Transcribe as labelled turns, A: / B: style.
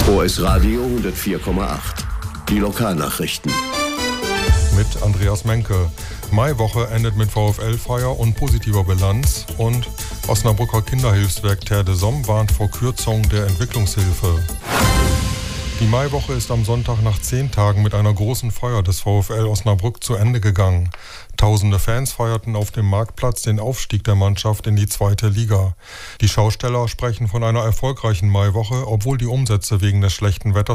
A: OS Radio 104,8. Die Lokalnachrichten.
B: Mit Andreas Menke. Maiwoche endet mit VfL-Feier und positiver Bilanz. Und Osnabrücker Kinderhilfswerk Terre de Somme warnt vor Kürzung der Entwicklungshilfe. Die Maiwoche ist am Sonntag nach 10 Tagen mit einer großen Feier des VfL Osnabrück zu Ende gegangen. Tausende Fans feierten auf dem Marktplatz den Aufstieg der Mannschaft in die 2. Liga. Die Schausteller sprechen von einer erfolgreichen Maiwoche, obwohl die Umsätze wegen des schlechten Wetters